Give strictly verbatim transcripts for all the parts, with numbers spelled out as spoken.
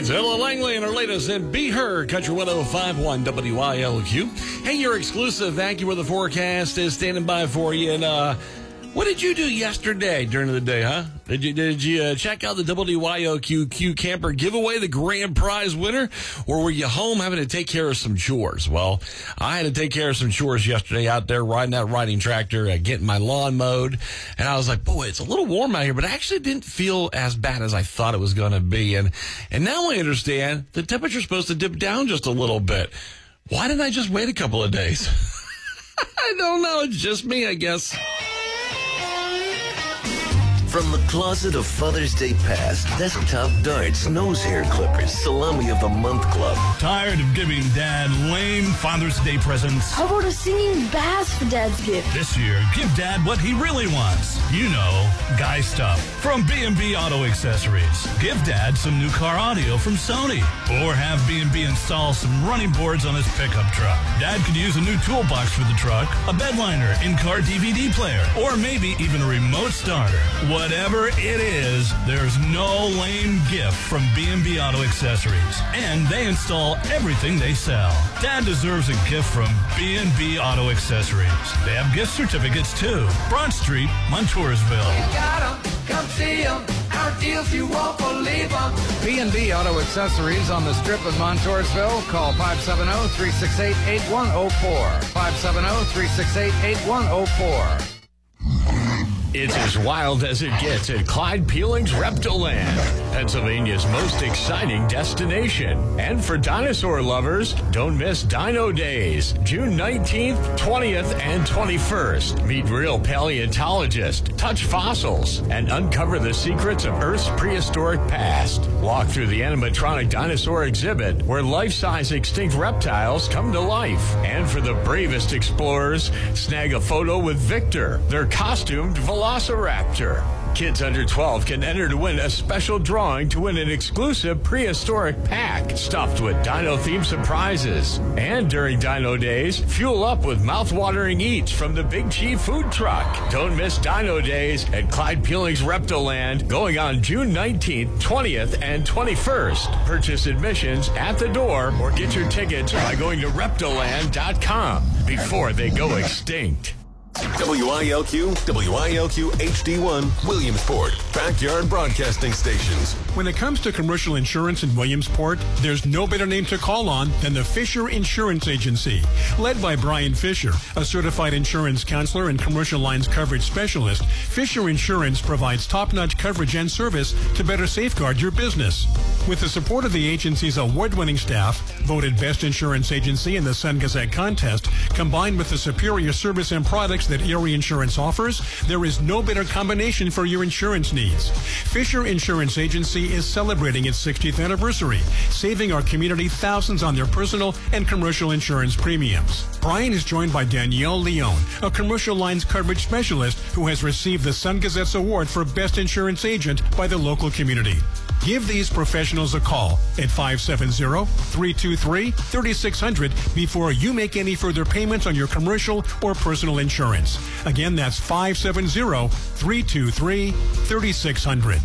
It's Ella Langley and her latest in Be Her, Country one oh five point one W I L Q. Hey, your exclusive AccuWeather forecast is standing by for you. And uh, what did you do yesterday during the day, huh? Did you did you uh, check out the W Y L Q Q Camper giveaway, the grand prize winner? Or were you home having to take care of some chores? Well, I had to take care of some chores yesterday out there riding that riding tractor, uh, getting my lawn mowed. And I was like, boy, it's a little warm out here, but it actually didn't feel as bad as I thought it was going to be. And, and now I understand the temperature's supposed to dip down just a little bit. Why didn't I just wait a couple of days? I don't know. It's just me, I guess. From the closet of Father's Day past, desktop darts, nose hair clippers, salami of the month club. Tired of giving Dad lame Father's Day presents? How about a singing bass for Dad's gift? This year, give Dad what he really wants. You know, guy stuff. From B and B Auto Accessories. Give Dad some new car audio from Sony. Or have B and B install some running boards on his pickup truck. Dad could use a new toolbox for the truck, a bed liner, in-car D V D player, or maybe even a remote starter. Whatever it is, there's no lame gift from B and B Auto Accessories. And they install everything they sell. Dad deserves a gift from B and B Auto Accessories. They have gift certificates too. Broad Street, Montoursville. You got 'em, come see 'em. Our deals you won't believe 'em. B and B Auto Accessories on the Strip of Montoursville. Call five seven zero, three six eight, eight one zero four. five seven zero, three six eight, eight one zero four. It's as wild as it gets at Clyde Peeling's Reptiland, Pennsylvania's most exciting destination. And for dinosaur lovers, don't miss Dino Days, June nineteenth, twentieth, and twenty-first. Meet real paleontologists, touch fossils, and uncover the secrets of Earth's prehistoric past. Walk through the animatronic dinosaur exhibit, where life-size extinct reptiles come to life. And for the bravest explorers, snag a photo with Victor, their costumed velociraptor. Velociraptor. Kids under twelve can enter to win a special drawing to win an exclusive prehistoric pack stuffed with dino-themed surprises. And during Dino Days, fuel up with mouth-watering eats from the Big Chief food truck. Don't miss Dino Days at Clyde Peeling's Reptiland, going on June nineteenth, twentieth, and twenty-first. Purchase admissions at the door or get your tickets by going to reptiland dot com before they go extinct. W I L Q, W I L Q H D one, Williamsport, backyard broadcasting stations. When it comes to commercial insurance in Williamsport, there's no better name to call on than the Fisher Insurance Agency. Led by Brian Fisher, a certified insurance counselor and commercial lines coverage specialist, Fisher Insurance provides top-notch coverage and service to better safeguard your business. With the support of the agency's award-winning staff, voted Best Insurance Agency in the Sun Gazette contest, combined with the superior service and products that Erie Insurance offers, there is no better combination for your insurance needs. Fisher Insurance Agency is celebrating its sixtieth anniversary, saving our community thousands on their personal and commercial insurance premiums. Brian is joined by Danielle Leone, a commercial lines coverage specialist who has received the Sun Gazette's award for Best Insurance Agent by the local community. Give these professionals a call at five seven zero, three two three, three six zero zero before you make any further payments on your commercial or personal insurance. Again, that's five seven zero, three two three, three six zero zero.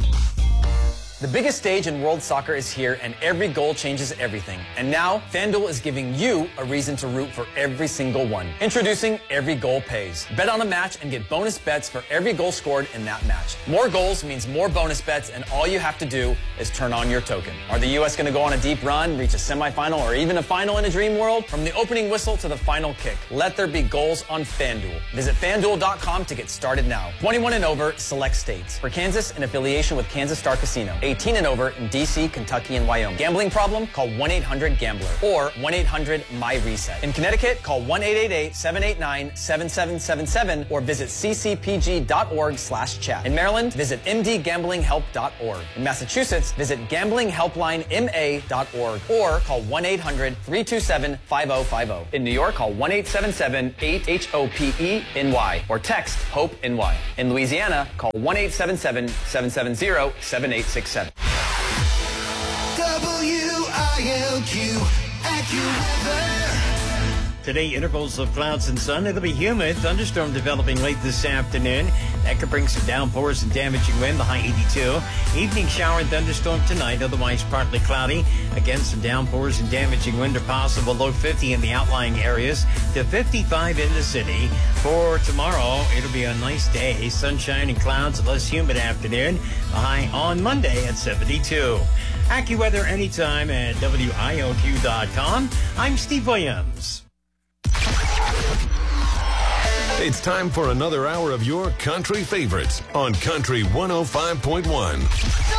The biggest stage in world soccer is here, and every goal changes everything. And now, FanDuel is giving you a reason to root for every single one. Introducing Every Goal Pays. Bet on a match and get bonus bets for every goal scored in that match. More goals means more bonus bets, and all you have to do is turn on your token. Are the U S going to go on a deep run, reach a semifinal, or even a final in a dream world? From the opening whistle to the final kick, let there be goals on FanDuel. Visit FanDuel dot com to get started now. twenty-one and over, select states. For Kansas, in affiliation with Kansas Star Casino. eighteen and over in D C, Kentucky, and Wyoming. Gambling problem? Call one eight hundred gambler or one eight hundred my reset. In Connecticut, call one eight eight eight, seven eight nine, seven seven seven seven or visit c c p g dot org slash chat. In Maryland, visit m d gambling help dot org. In Massachusetts, visit gambling helpline m a dot org or call one eight hundred, three two seven, five zero five zero. In New York, call one eight seven seven, eight H O P E N Y or text HOPE-NY. In Louisiana, call one eight seven seven, seven seven zero, seven eight six seven. W I L Q AccuWeather. Today, intervals of clouds and sun. It'll be humid. Thunderstorm developing late this afternoon. That could bring some downpours and damaging wind, the high eighty-two. Evening shower and thunderstorm tonight, otherwise partly cloudy. Again, some downpours and damaging wind are possible. Low fifty in the outlying areas to fifty-five in the city. For tomorrow, it'll be a nice day. Sunshine and clouds, less humid afternoon. The high on Monday at seventy-two. AccuWeather anytime at W I O Q dot com. I'm Steve Williams. It's time for another hour of your country favorites on Country one oh five point one.